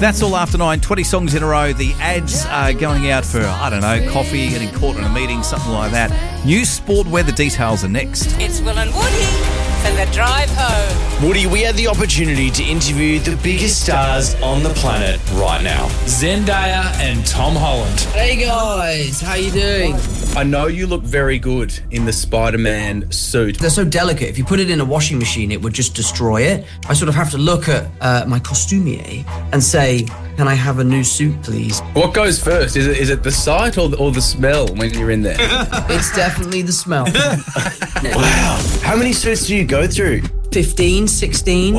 That's all after 9, 20 songs in a row. The ads are going out for, I don't know, coffee, getting caught in a meeting, something like that. News, sport, weather details are next. It's Will and Woody for the drive home. Woody, we had the opportunity to interview the biggest stars on the planet right now. Zendaya and Tom Holland. Hey guys, how you doing? I know you look very good in the Spider-Man suit. They're so delicate. If you put it in a washing machine, it would just destroy it. I sort of have to look at my costumier and say, can I have a new suit, please? What goes first? Is it the sight or the smell when you're in there? It's definitely the smell. Wow. How many suits do you go through? 15, 16.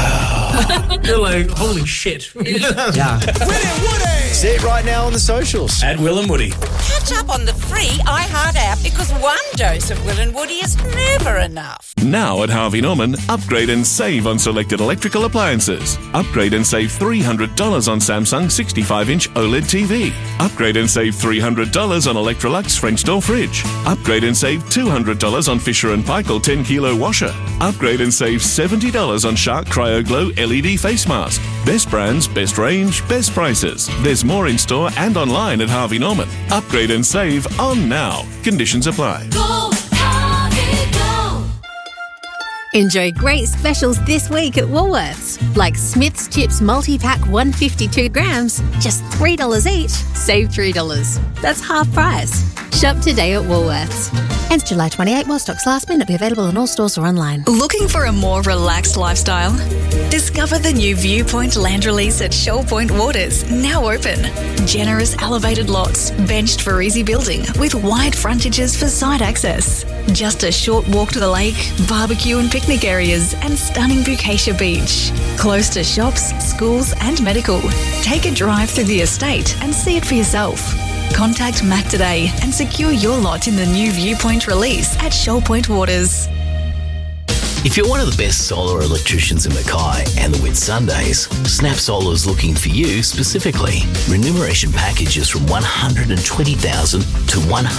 You're like, holy shit. Yeah. See it right now on the socials. At Will and Woody. Catch up on the free iHeart app because one dose of Will and Woody is never enough. Now at Harvey Norman, upgrade and save on selected electrical appliances. Upgrade and save $300 on Samsung 65-inch OLED TV. Upgrade and save $300 on Electrolux French door fridge. Upgrade and save $200 on Fisher & Paykel 10-kilo washer. Upgrade and save $70 on Shark Cryo Glow LED face mask. Best brands, best range, best prices. There's more in store and online at Harvey Norman. Upgrade and save on now. Conditions apply. Go, Harvey, go. Enjoy great specials this week at Woolworths. Like Smith's Chips multi-pack 152 grams, just $3 each. Save $3. That's half price. Shop today at Woolworths. Ends July 28 while stocks last. May not be available in all stores or online. Looking for a more relaxed lifestyle? Discover the new Viewpoint Land Release at Shoal Point Waters, now open. Generous elevated lots, benched for easy building, with wide frontages for site access. Just a short walk to the lake, barbecue and picnic areas, and stunning Bukasia Beach. Close to shops, schools and medical. Take a drive through the estate and see it for yourself. Contact Mac today and secure your lot in the new Viewpoint release at Shoal Point Waters. If you're one of the best solar electricians in Mackay and the Whitsundays, Snap Solar is looking for you specifically. Remuneration packages from $120,000 to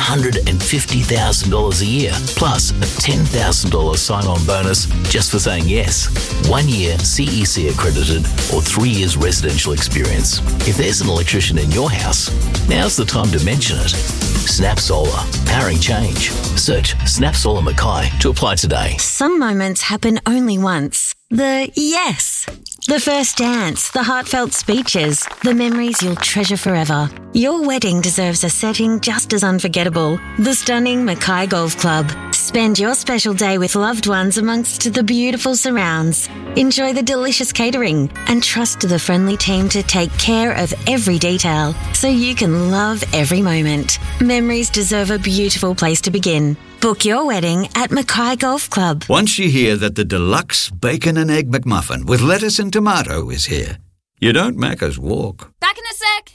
$150,000 a year, plus a $10,000 sign-on bonus just for saying yes. 1 year CEC accredited or 3 years residential experience. If there's an electrician in your house, now's the time to mention it. Snap Solar, powering change. Search Snap Solar Mackay to apply today. Some moments happen only once. The yes. The first dance, the heartfelt speeches, the memories you'll treasure forever. Your wedding deserves a setting just as unforgettable. The stunning Mackay Golf Club. Spend your special day with loved ones amongst the beautiful surrounds. Enjoy the delicious catering and trust the friendly team to take care of every detail so you can love every moment. Memories deserve a beautiful place to begin. Book your wedding at Mackay Golf Club. Once you hear that the deluxe bacon and egg McMuffin with lettuce and tomato is here, you don't Macca's walk. Back in a sec.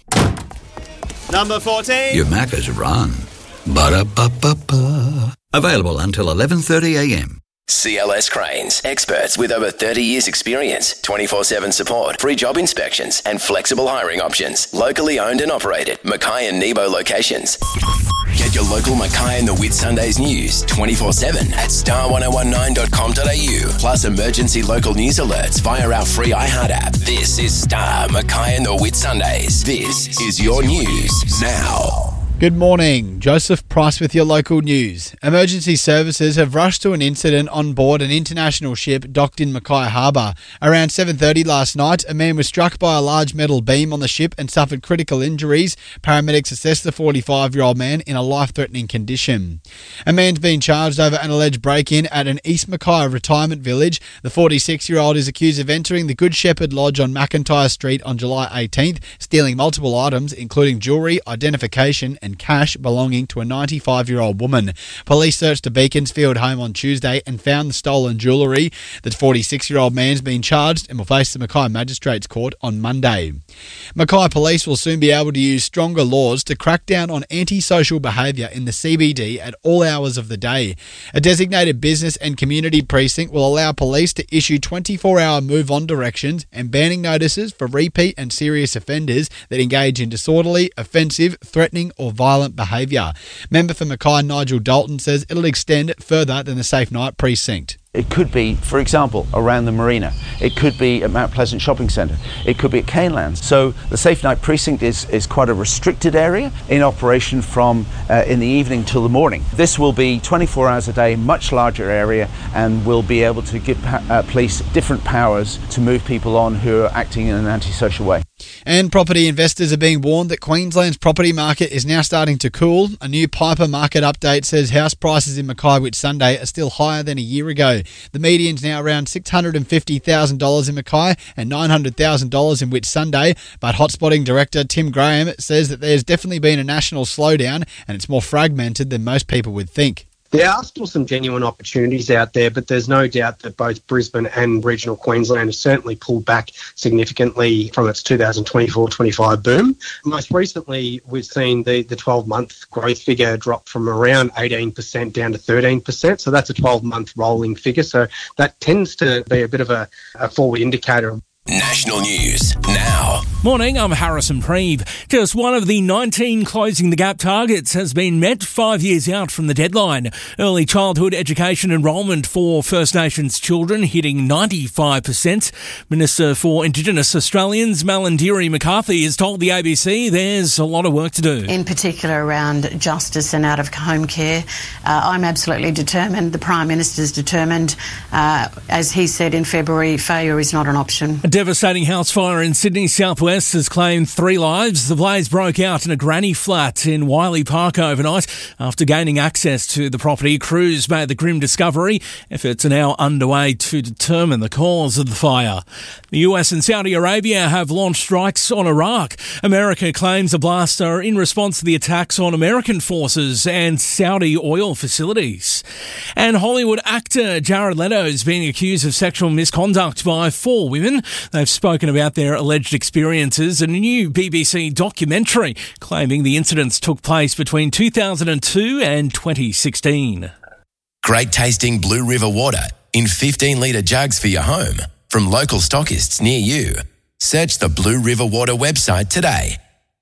Number 14. You Macca's run. Ba-da-ba-ba-ba. Available until 11:30am. CLS Cranes, experts with over 30 years experience, 24/7 support, free job inspections and flexible hiring options. Locally owned and operated. Mackay and Nebo locations. Get your local Mackay and the Whitsundays news 24/7 at star1019.com.au. Plus emergency local news alerts via our free iHeart app. This is Star Mackay and the Whitsundays. This is your news now. Good morning. Joseph Price with your local news. Emergency services have rushed to an incident on board an international ship docked in Mackay Harbour. Around 7:30 last night, a man was struck by a large metal beam on the ship and suffered critical injuries. Paramedics assessed the 45-year-old man in a life-threatening condition. A man's been charged over an alleged break-in at an East Mackay retirement village. The 46-year-old is accused of entering the Good Shepherd Lodge on McIntyre Street on July 18th, stealing multiple items, including jewellery, identification and cash belonging to a 95-year-old woman. Police searched a Beaconsfield home on Tuesday and found the stolen jewellery. The 46-year-old man's been charged and will face the Mackay Magistrates Court on Monday. Mackay Police will soon be able to use stronger laws to crack down on antisocial behaviour in the CBD at all hours of the day. A designated business and community precinct will allow police to issue 24-hour move-on directions and banning notices for repeat and serious offenders that engage in disorderly, offensive, threatening or violent behaviour. Member for Mackay Nigel Dalton says it'll extend further than the Safe Night precinct. It could be, for example, around the marina. It could be at Mount Pleasant Shopping Centre. It could be at Canelands. So the Safe Night Precinct is quite a restricted area in operation from in the evening till the morning. This will be 24 hours a day, much larger area, and will be able to give police different powers to move people on who are acting in an antisocial way. And property investors are being warned that Queensland's property market is now starting to cool. A new Piper market update says house prices in Mackay Whitsunday are still higher than a year ago. The median's now around $650,000 in Mackay and $900,000 in Whitsunday, but hotspotting director Tim Graham says that there's definitely been a national slowdown and it's more fragmented than most people would think. There are still some genuine opportunities out there, but there's no doubt that both Brisbane and regional Queensland have certainly pulled back significantly from its 2024-25 boom. Most recently, we've seen the 12-month growth figure drop from around 18% down to 13%. So that's a 12-month rolling figure. So that tends to be a bit of a forward indicator. National news now. Morning, I'm Harrison Preeve. Just one of the 19 Closing the Gap targets has been met 5 years out from the deadline. Early childhood education enrolment for First Nations children hitting 95%. Minister for Indigenous Australians, Malarndirri McCarthy, has told the ABC there's a lot of work to do. In particular around justice and out-of-home care, I'm absolutely determined. The Prime Minister's determined. As he said in February, failure is not an option. A devastating house fire in Sydney southwest has claimed 3 lives. The blaze broke out in a granny flat in Wiley Park overnight. After gaining access to the property, crews made the grim discovery. Efforts are now underway to determine the cause of the fire. The US and Saudi Arabia have launched strikes on Iraq. America claims the blasts are in response to the attacks on American forces and Saudi oil facilities. And Hollywood actor Jared Leto is being accused of sexual misconduct by 4 women. They've spoken about their alleged experiences in a new BBC documentary claiming the incidents took place between 2002 and 2016. Great tasting Blue River water in 15-litre jugs for your home from local stockists near you. Search the Blue River Water website today.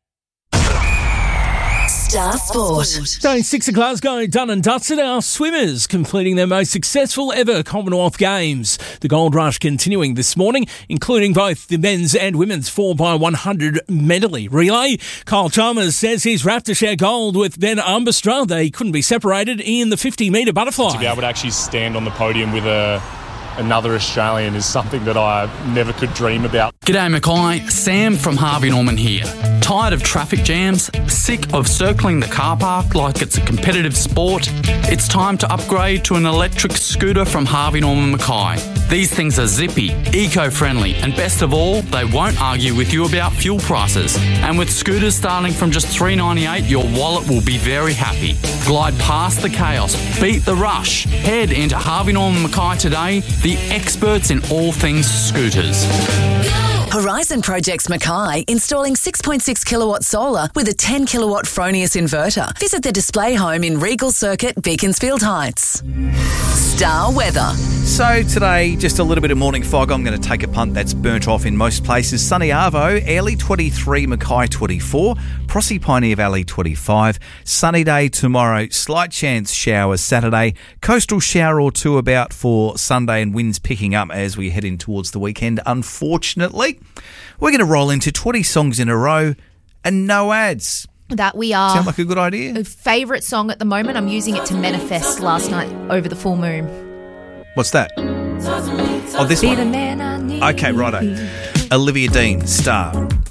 Star Sport. Day 6 at Glasgow, done and dusted. Our swimmers completing their most successful ever Commonwealth Games. The gold rush continuing this morning, including both the men's and women's 4x100 medley relay. Kyle Chalmers says he's wrapped to share gold with Ben Armbruster. They couldn't be separated in the 50-metre butterfly. To be able to actually stand on the podium with another Australian is something that I never could dream about. G'day Mackay, Sam from Harvey Norman here. Tired of traffic jams? Sick of circling the car park like it's a competitive sport? It's time to upgrade to an electric scooter from Harvey Norman Mackay. These things are zippy, eco-friendly, and best of all, they won't argue with you about fuel prices. And with scooters starting from just $3.98, your wallet will be very happy. Glide past the chaos, beat the rush. Head into Harvey Norman Mackay today, the experts in all things scooters. Horizon Projects Mackay installing 6.6 kilowatt solar with a 10 kilowatt Fronius inverter. Visit the display home in Regal Circuit, Beaconsfield Heights. Star weather. So today, just a little bit of morning fog. I'm going to take a punt. That's burnt off in most places. Sunny Arvo, Airlie 23, Mackay 24, Prossie Pioneer Valley 25. Sunny day tomorrow, slight chance showers Saturday. Coastal shower or two about for Sunday and winds picking up as we head in towards the weekend. Unfortunately, we're going to roll into 20 songs in a row and no ads. That we are. Sound like a good idea? A favourite song at the moment. I'm using it to manifest last night over the full moon. What's that? Oh, this one. Okay, righto. Olivia Dean, Star.